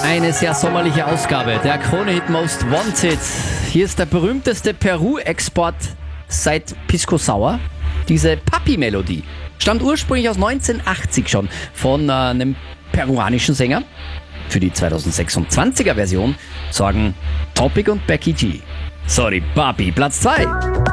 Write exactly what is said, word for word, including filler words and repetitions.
Eine sehr sommerliche Ausgabe der Krone-Hit Most Wanted. Hier ist der berühmteste Peru-Export seit Pisco Sour. Diese Papi-Melodie stammt ursprünglich aus neunzehnhundertachtzig schon von äh, einem peruanischen Sänger. Für die zweitausendsechsundzwanziger Version sorgen Topic und Becky G. Sorry, Papi, Platz zwei.